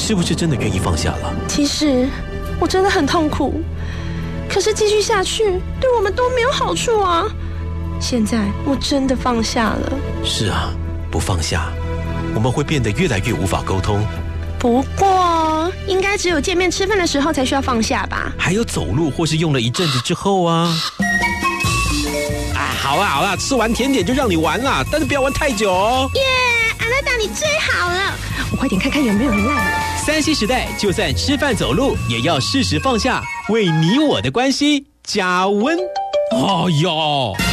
是不是真的愿意放下了？ 其实我真的很痛苦，可是继续下去对我们都没有好处啊。现在我真的放下了。 是啊，不放下，我们会变得越来越无法沟通。 不过应该只有见面吃饭的时候才需要放下吧？ 还有走路或是用了一阵子之后啊。好啦，吃完甜点就让你玩啦，但是不要玩太久哦。 耶，安娜达你最好了，我快点看看有没有人赖了。 3C 时代，就算吃饭走路也要适时放下，为你我的关系加温。哎呦！